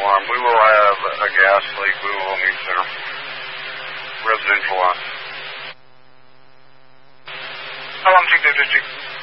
alarm. We will have a gas leak. We will meet there. Residential line. How long do you think this